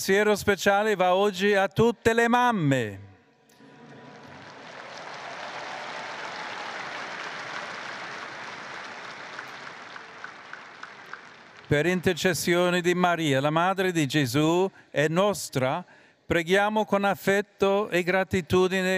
pensiero speciale va oggi a tutte le mamme. Per intercessione di Maria, la Madre di Gesù e nostra, preghiamo con affetto e gratitudine